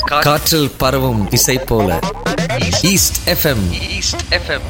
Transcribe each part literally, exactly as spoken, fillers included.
காற்றில் பரவும் இசை போல ஈஸ்ட் எஃப்எம். ஈஸ்ட் எஃப்எம்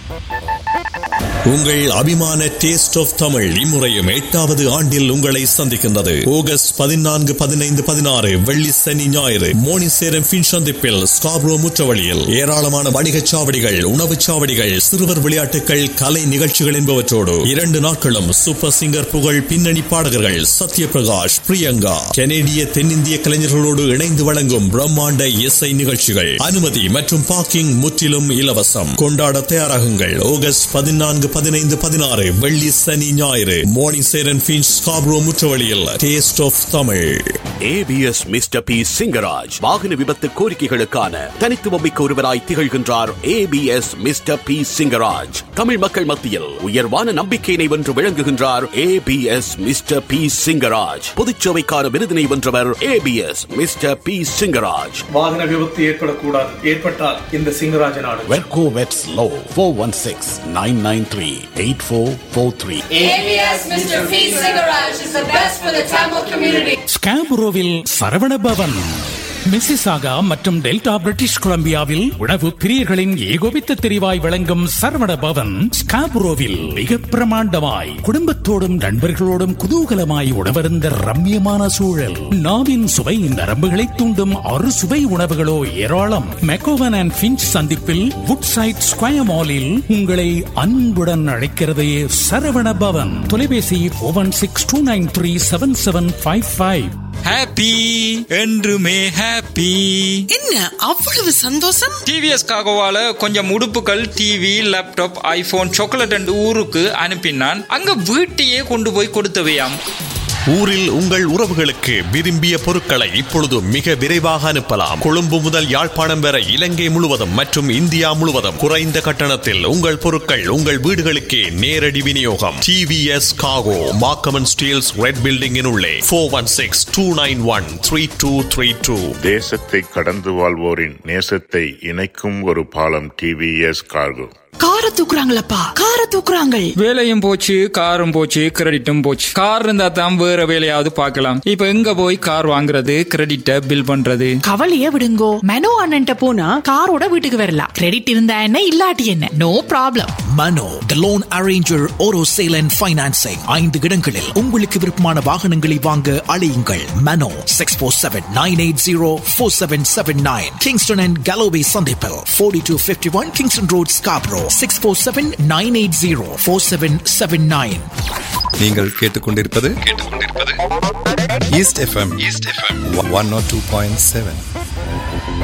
உங்கள் அபிமான டேஸ்ட் ஆஃப் தமிழ் இம்முறையும் எட்டாவது ஆண்டில் உங்களை சந்திக்கின்றது. ஆகஸ்ட் பதினான்கு பதினைந்து பதினாறு வெள்ளி சனி ஞாயிறு மோனிசேரம் பின் சந்திப்பில் ஸ்காப்ரோ முற்றவழியில் ஏராளமான வணிகச் சாவடிகள், உணவுச் சாவடிகள், சிறுவர் விளையாட்டுகள், கலை நிகழ்ச்சிகள் என்பவற்றோடு இரண்டு நாட்களும் சூப்பர் சிங்கர் புகழ் பின்னணி பாடகர்கள் சத்யபிரகாஷ், பிரியங்கா, கனேடிய தென்னிந்திய கலைஞர்களோடு இணைந்து வழங்கும் பிரம்மாண்ட இசை நிகழ்ச்சிகள். அனுமதி மற்றும் பார்க்கிங் முற்றிலும் இலவசம். கொண்டாட தயாராகுங்கள். ஆகஸ்ட் பதினான்கு பதினைந்து பதினாறு வெள்ளி சனி ஞாயிறு மோனிசேரன் பின் Scarborough முற்றவழியில் taste of Tamil. ABS mister B Singaraj வாகன விபத்து கோரிக்கைகளுக்கான தனித்துவமிக்க ஒருவராய் திகழ்கின்றார். ABS mister B Singaraj Tamil மக்கள் மத்தியில் உயர்வான நம்பிக்கையினை வென்று விளங்குகின்றார். ஏபிஎஸ் மிஸ்டர் பி சிங்கராஜ் பொதுச்சேவைக்கான விருதினை வென்றவர். ABS mister B Singaraj. வாகன விபத்து ஏற்படக்கூடாது, ஏற்பட்டால் இந்த சிங்கராஜ நாடு. வெர்கோ வெட்ஸ் low four one six nine nine three eight four four three. A B S Mister P Singaraj is the best for the Tamil community. ஸ்காபுரோவில் Saravana Pawan, Mississauga மற்றும் delta British கொலம்பியாவில் உணவு பிரியர்களின் ஏகோபித்த தெரிவாய் வழங்கும் சரவண பவன் ஸ்காபுரோவில் மிக பிரமாண்டமாய் குடும்பத்தோடும் நண்பர்களோடும் குதூகலமாய் உணவருந்த ரம்மியமான சூழல். நாவின் சுவை நரம்புகளை தூண்டும் அறு சுவை உணவுகளோ ஏராளம். மெக்கோவன் அண்ட் பிஞ்ச் சந்திப்பில் வுட் சைட் ஸ்கொயர் மாலில் உங்களை அன்புடன் அழைக்கிறது சரவண பவன். தொலைபேசி one six two nine three seven seven five five. Happy என்றுமே ஹாப்பி. என்ன அவ்வளவு சந்தோஷம்? டிவிஎஸ் காகோவால கொஞ்சம் உடுப்புகள், TV, laptop, iPhone, chocolate and ஊருக்கு அனுப்பினான். அங்க வீட்டையே கொண்டு போய் கொடுத்தவையாம். ஊரில் உங்கள் உறவுகளுக்கு விரும்பிய பொருட்களை இப்பொழுது மிக விரைவாக அனுப்பலாம். கொழும்பு முதல் யாழ்ப்பாணம் வரை இலங்கை முழுவதும் மற்றும் இந்தியா முழுவதும் குறைந்த கட்டணத்தில் உங்கள் பொருட்கள் உங்கள் வீடுகளுக்கே நேரடி விநியோகம். டிவிஎஸ் காகோ, மார்க்கம் ஸ்டீல்ஸ் ரெட் பில்டிங்கின் உள்ளே four one six two nine one three two three two. தேசத்தை கடந்து வாழ்வோரின் நேசத்தை இணைக்கும் ஒரு பாலம். TVS cargo. காரை தூக்குறாங்களப்பா, காரை தூக்குறாங்க. வேலையும் போச்சு, காரும் போச்சு, கிரெடிட்டும் போச்சு. கார் இருந்தா தான் வேற வேலையாவது பார்க்கலாம். இப்ப எங்க போய் கார் வாங்குறது, கிரெடிட்ட பில் பண்றது? கவலையே விடுங்கோ, மெனோ அண்ணன்ட்ட போனா காரோட வீட்டுக்கு வரலாம். கிரெடிட் இருந்தா என்ன, இல்லாட்டி என்ன, no problem. Mano the loan arranger, auto sale and financing. ஐந்து இடங்களில் உங்களுக்கு விருப்பமான வாகனங்களை வாங்க அழையுங்கள். மனோ six four seven nine eight zero four seven seven nine. Kingston and Galloway சந்திப்பில் forty two fifty one Kingston road, Scarborough six four seven nine eight zero four seven seven nine. நீங்கள் கேட்டுக்கொண்டிருப்பது east FM one not two point seven.